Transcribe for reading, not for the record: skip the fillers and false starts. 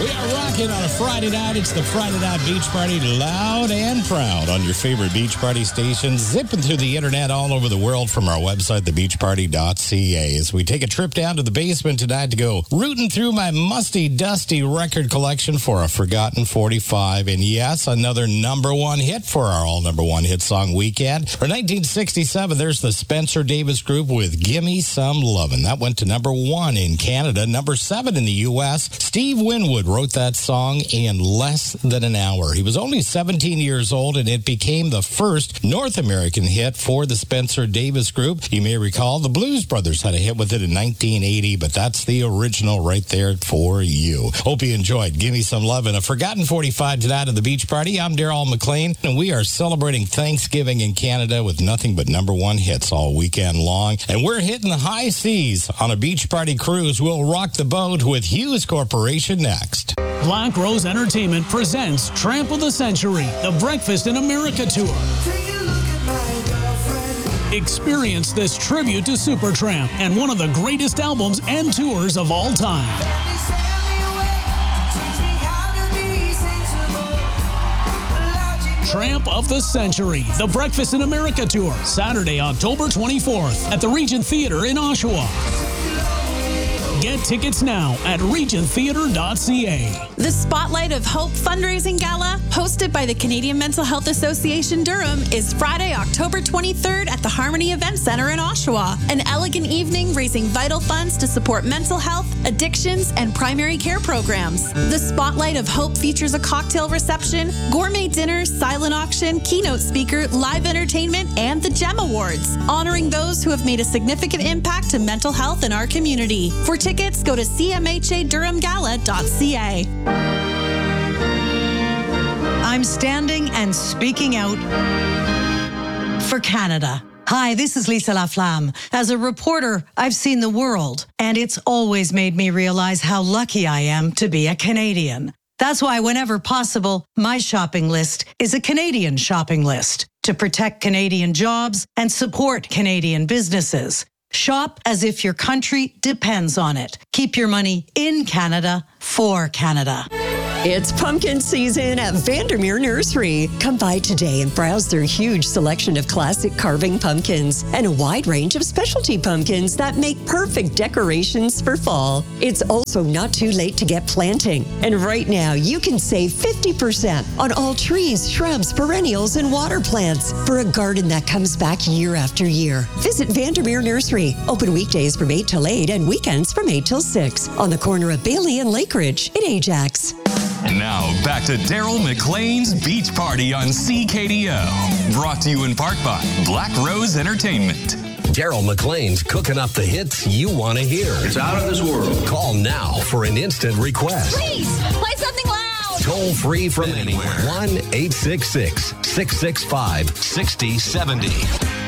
We are rocking on a Friday night. It's the Friday Night Beach Party, loud and proud on your favorite beach party station, zipping through the internet all over the world from our website, thebeachparty.ca. As we take a trip down to the basement tonight to go rooting through my musty, dusty record collection for a forgotten 45. And yes, another number one hit for our all number one hit song weekend. For 1967, there's the Spencer Davis Group with Gimme Some Lovin'. That went to number one in Canada, number 7 in the U.S. Steve Winwood wrote that song in less than an hour. He was only 17 years old, and it became the first North American hit for the Spencer Davis Group. You may recall the Blues Brothers had a hit with it in 1980, but that's the original right there for you. Hope you enjoyed Gimme Some Lovin', a forgotten 45 tonight at the Beach Party. I'm Daryl McLean, and we are celebrating Thanksgiving in Canada with nothing but number one hits all weekend long. And we're hitting the high seas on a beach party cruise. We'll rock the boat with Hughes Corporation next. Black Rose Entertainment presents Tramp of the Century, the Breakfast in America Tour. Experience this tribute to Supertramp and one of the greatest albums and tours of all time. Tramp of the Century, the Breakfast in America Tour, Saturday, October 24th at the Regent Theatre in Oshawa. Get tickets now at regenttheatre.ca. The Spotlight of Hope fundraising gala, hosted by the Canadian Mental Health Association Durham, is Friday, October 23rd at the Harmony Event Center in Oshawa. An elegant evening raising vital funds to support mental health, addictions, and primary care programs. The Spotlight of Hope features a cocktail reception, gourmet dinner, silent auction, keynote speaker, live entertainment, and the GEM Awards, honoring those who have made a significant impact to mental health in our community. For tickets, go to cmhadurhamgala.ca. I'm standing and speaking out for Canada. Hi, this is Lisa Laflamme. As a reporter, I've seen the world, and it's always made me realize how lucky I am to be a Canadian. That's why whenever possible, my shopping list is a Canadian shopping list to protect Canadian jobs and support Canadian businesses. Shop as if your country depends on it. Keep your money in Canada for Canada. It's pumpkin season at Vandermeer Nursery. Come by today and browse their huge selection of classic carving pumpkins and a wide range of specialty pumpkins that make perfect decorations for fall. It's also not too late to get planting. And right now, you can save 50% on all trees, shrubs, perennials, and water plants for a garden that comes back year after year. Visit Vandermeer Nursery. Open weekdays from 8 till 8 and weekends from 8 till 6 on the corner of Bailey and Lake Ridge in Ajax. Now, back to Daryl McLean's Beach Party on CKDO. Brought to you in part by Black Rose Entertainment. Daryl McLean's cooking up the hits you want to hear. It's out of this world. Call now for an instant request. Please, play something loud. Toll free from anywhere. 1-866-665-6070.